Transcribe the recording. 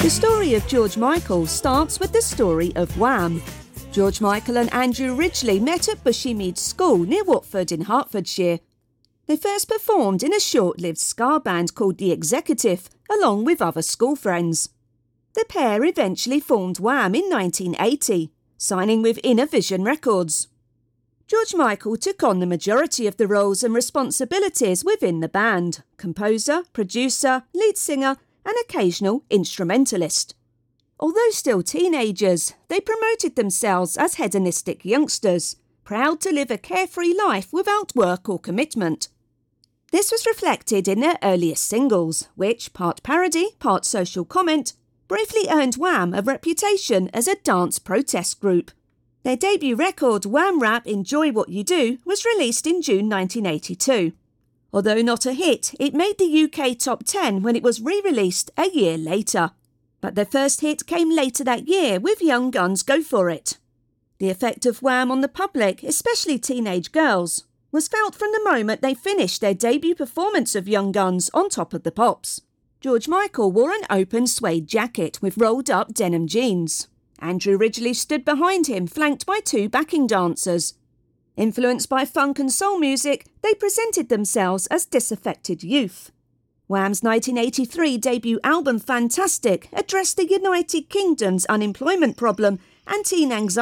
The story of George Michael starts with the story of Wham! George Michael and Andrew Ridgeley met at Bushy School near Watford in Hertfordshire. They first performed in a short-lived ska band called The Executive, along with other school friends. The pair eventually formed Wham! In 1980, signing with Inner Vision Records. George Michael took on the majority of the roles and responsibilities within the band: composer, producer, lead singer, and occasional instrumentalist. Although still teenagers, they promoted themselves as hedonistic youngsters, proud to live a carefree life without work or commitment. This was reflected in their earliest singles, which, part parody, part social comment, briefly earned Wham! A reputation as a dance protest group. Their debut record, Wham! Rap Enjoy What You Do, was released in June 1982. Although not a hit, it made the UK top 10 when it was re-released a year later. But their first hit came later that year with Young Guns' Go For It. The effect of Wham! On the public, especially teenage girls, was felt from the moment they finished their debut performance of Young Guns on Top of the Pops. George Michael wore an open suede jacket with rolled-up denim jeans. Andrew Ridgeley stood behind him, flanked by two backing dancers. Influenced by funk and soul music, they presented themselves as disaffected youth. Wham's 1983 debut album Fantastic addressed the United Kingdom's unemployment problem and teen anxiety